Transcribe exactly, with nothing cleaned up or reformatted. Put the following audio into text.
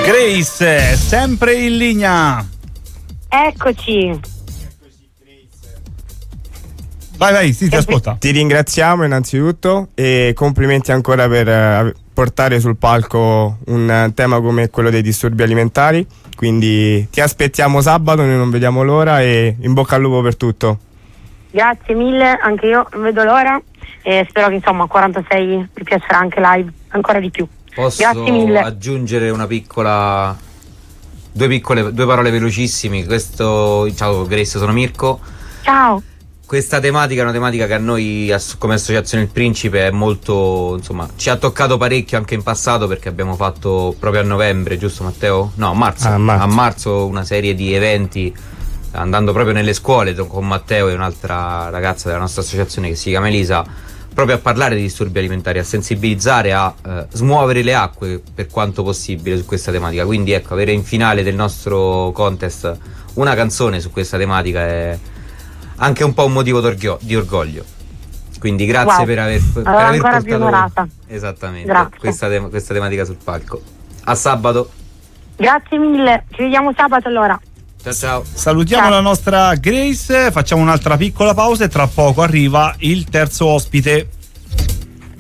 Grace, sempre in linea. Eccoci. Vai, vai, sì, ti ascolta. Ti ringraziamo innanzitutto e complimenti ancora per uh, portare sul palco un uh, tema come quello dei disturbi alimentari. Quindi ti aspettiamo sabato, noi non vediamo l'ora e in bocca al lupo per tutto. Grazie mille, anche io non vedo l'ora e spero che insomma a quarantasei vi piacerà anche live ancora di più. Posso Grazie mille. aggiungere una piccola due piccole due parole velocissime. Questo, ciao Grace, sono Mirko. Ciao. Questa tematica è una tematica che a noi come Associazione Il Principe è molto, insomma, ci ha toccato parecchio anche in passato, perché abbiamo fatto proprio a novembre, giusto Matteo? No, a marzo. Ah, marzo. A marzo una serie di eventi andando proprio nelle scuole con Matteo e un'altra ragazza della nostra associazione che si chiama Elisa, proprio a parlare di disturbi alimentari, a sensibilizzare, a eh, smuovere le acque per quanto possibile su questa tematica. Quindi ecco, avere in finale del nostro contest una canzone su questa tematica è anche un po' un motivo d'orgoglio, di orgoglio. Quindi grazie Wow. per aver, per Allora, aver ancora più portato onorata. esattamente Grazie. questa, te- questa tematica sul palco. A sabato. Grazie mille, ci vediamo sabato allora. Ciao ciao. Salutiamo Ciao. la nostra Grace, facciamo un'altra piccola pausa e tra poco arriva il terzo ospite.